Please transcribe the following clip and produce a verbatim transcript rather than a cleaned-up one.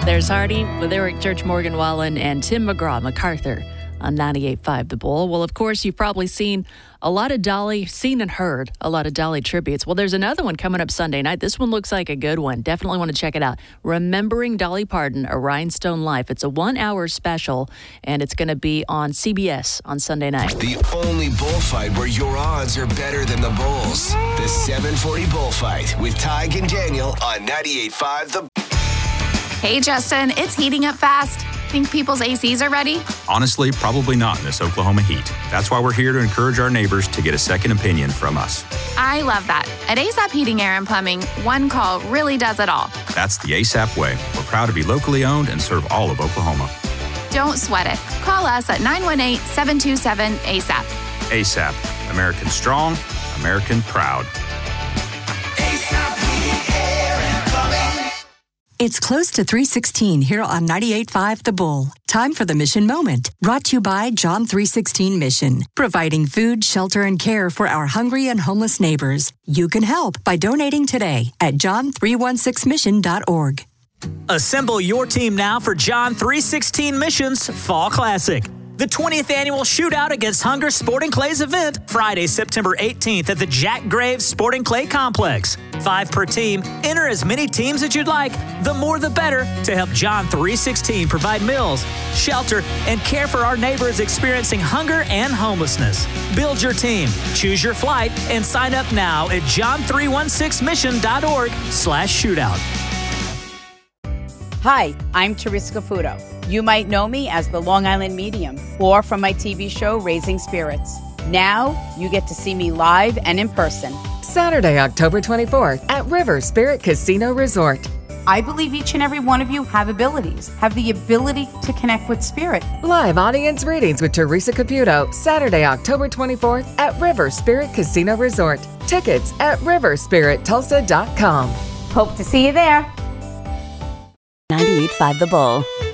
There's Hardy with Eric Church, Morgan Wallen, and Tim McGraw, MacArthur on ninety-eight point five The Bull. Well, of course, you've probably seen a lot of Dolly, seen and heard a lot of Dolly tributes. Well, there's another one coming up Sunday night. This one looks like a good one. Definitely want to check it out. Remembering Dolly Parton, A Rhinestone Life. It's a one-hour special, and it's going to be on C B S on Sunday night. The only bullfight where your odds are better than the Bulls. The seven forty Bullfight with Tig and Daniel on ninety-eight point five The Bull. Hey, Justin, it's heating up fast. Think people's A Cs are ready? Honestly, probably not in this Oklahoma heat. That's why we're here to encourage our neighbors to get a second opinion from us. I love that. At A S A P Heating, Air, and Plumbing, one call really does it all. That's the A S A P way. We're proud to be locally owned and serve all of Oklahoma. Don't sweat it. Call us at nine one eight, seven two seven, A S A P. A S A P. American strong, American proud. It's close to three sixteen here on ninety-eight point five The Bull. Time for the Mission Moment, brought to you by John three sixteen Mission, providing food, shelter, and care for our hungry and homeless neighbors. You can help by donating today at john three sixteen mission dot org. Assemble your team now for John three sixteen Mission's Fall Classic. The twentieth annual Shootout Against Hunger Sporting Clays event, Friday, September eighteenth at the Jack Graves Sporting Clay Complex. Five per team. Enter as many teams as you'd like. The more the better to help John three sixteen provide meals, shelter, and care for our neighbors experiencing hunger and homelessness. Build your team, choose your flight, and sign up now at john three sixteen mission dot org slash shootout. Hi, I'm Teresa Caputo. You might know me as the Long Island Medium or from my T V show Raising Spirits. Now you get to see me live and in person. Saturday, October twenty-fourth at River Spirit Casino Resort. I believe each and every one of you have abilities, have the ability to connect with spirit. Live audience readings with Teresa Caputo, Saturday, October twenty-fourth at River Spirit Casino Resort. Tickets at river spirit tulsa dot com. Hope to see you there. ninety-eight point five The Bull.